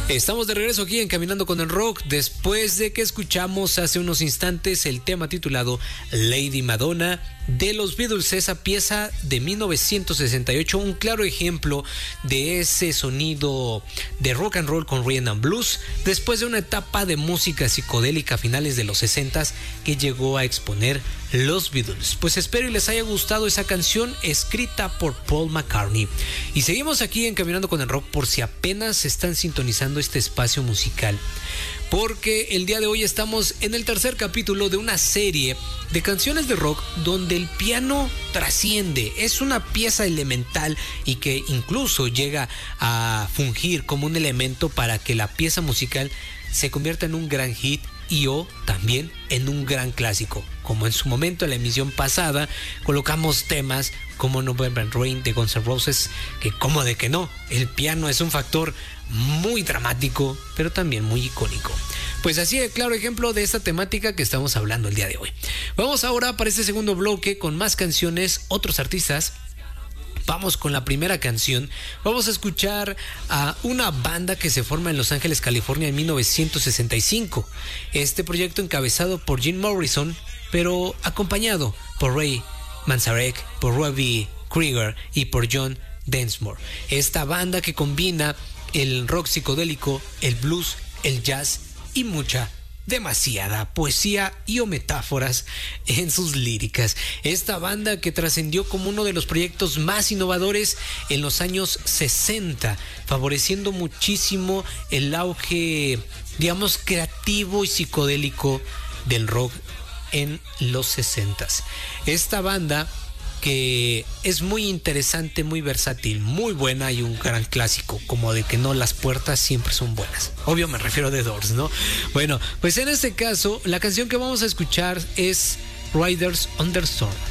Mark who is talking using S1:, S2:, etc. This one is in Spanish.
S1: Estamos de regreso aquí en Caminando con el Rock, después de que escuchamos hace unos instantes el tema titulado Lady Madonna de los Beatles, esa pieza de 1968, un claro ejemplo de ese sonido de rock and roll con rhythm and blues, después de una etapa de música psicodélica a finales de los 60s que llegó a exponer los Beatles. Pues espero y les haya gustado esa canción escrita por Paul McCartney. Y seguimos aquí en Caminando con el Rock por si apenas están sintonizando este espacio musical, porque el día de hoy estamos en el tercer capítulo de una serie de canciones de rock donde el piano trasciende, es una pieza elemental y que incluso llega a fungir como un elemento para que la pieza musical se convierta en un gran hit y o también en un gran clásico, como en su momento en la emisión pasada colocamos temas como November Rain de Guns N' Roses, que como de que no, el piano es un factor muy dramático, pero también muy icónico. Pues así de claro ejemplo de esta temática que estamos hablando el día de hoy. Vamos ahora para este segundo bloque con más canciones, otros artistas. Vamos con la primera canción. Vamos a escuchar a una banda que se forma en Los Ángeles, California en 1965. Este proyecto encabezado por Jim Morrison, pero acompañado por Ray Manzarek, por Robbie Krieger y por John Densmore. Esta banda que combina el rock psicodélico, el blues, el jazz y demasiada poesía y o metáforas en sus líricas. Esta banda que trascendió como uno de los proyectos más innovadores en los años 60, favoreciendo muchísimo el auge, digamos, creativo y psicodélico del rock en los 60s. Esta banda que es muy interesante, muy versátil, muy buena y un gran clásico, como de que no, las puertas siempre son buenas. Obvio me refiero a The Doors, ¿no? Bueno, pues en este caso, la canción que vamos a escuchar es Riders on the Storm.